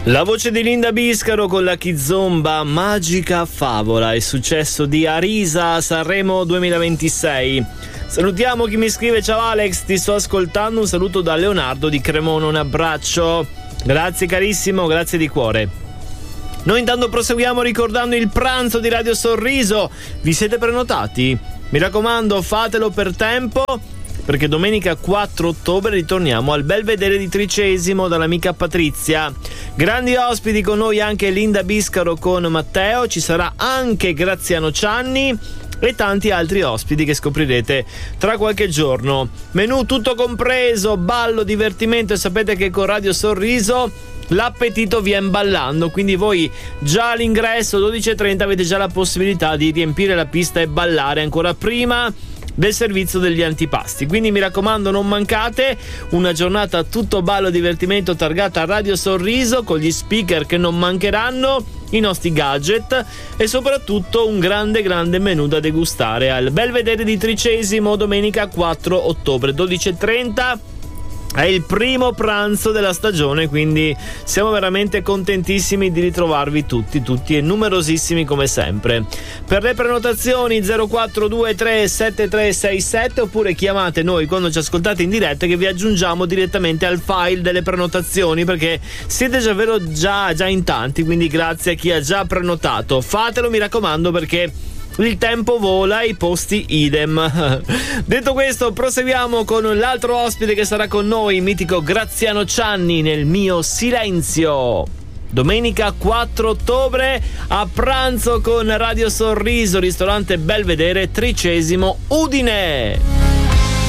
La voce di Linda Biscaro con la Kizomba, Magica Favola, il successo di Arisa a Sanremo 2026. Salutiamo chi mi scrive: ciao Alex, ti sto ascoltando, un saluto da Leonardo di Cremona, un abbraccio. Grazie carissimo, grazie di cuore. Noi intanto proseguiamo ricordando il pranzo di Radio Sorriso. Vi siete prenotati? Mi raccomando, fatelo per tempo, perché domenica 4 ottobre ritorniamo al Belvedere di Tricesimo dall'amica Patrizia. Grandi ospiti con noi, anche Linda Biscaro con Matteo, ci sarà anche Graziano Cianni e tanti altri ospiti che scoprirete tra qualche giorno. Menù tutto compreso, ballo, divertimento, e sapete che con Radio Sorriso l'appetito viene ballando, quindi voi già all'ingresso 12:30 avete già la possibilità di riempire la pista e ballare ancora prima del servizio degli antipasti. Quindi mi raccomando, non mancate, una giornata tutto ballo e divertimento targata a Radio Sorriso, con gli speaker che non mancheranno, i nostri gadget e soprattutto un grande menù da degustare al Belvedere di Tricesimo domenica 4 ottobre 12:30. È il primo pranzo della stagione, quindi siamo veramente contentissimi di ritrovarvi tutti e numerosissimi come sempre. Per le prenotazioni 04237367, oppure chiamate noi quando ci ascoltate in diretta, che vi aggiungiamo direttamente al file delle prenotazioni, perché siete già in tanti, quindi grazie a chi ha già prenotato. Fatelo, mi raccomando, perché il tempo vola e i posti idem. Detto questo, proseguiamo con l'altro ospite che sarà con noi, il mitico Graziano Cianni, nel mio silenzio. Domenica 4 ottobre a pranzo con Radio Sorriso, ristorante Belvedere, Tricesimo, Udine.